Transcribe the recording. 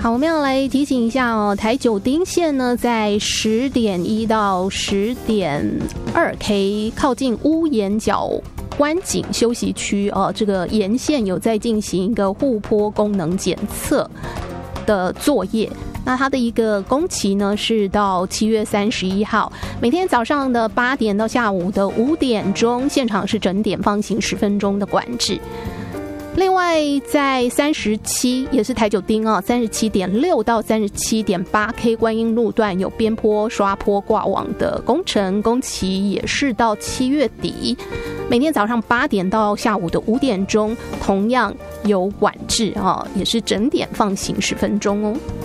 好，我们要来提醒一下哦，台九丁线呢，在10.1到10.2K 靠近乌岩角湾景休息区哦，这个沿线有在进行一个护坡功能检测的作业。那它的一个工期呢是到7月31号，每天早上的8点到下午的5点钟，现场是整点放行10分钟的管制。另外在37也是台九丁啊，37.6到37.8K 观音路段有边坡刷坡挂网的工程，工期也是到7月底，每天早上8点到下午的5点钟，同样有管制啊，也是整点放行10分钟哦。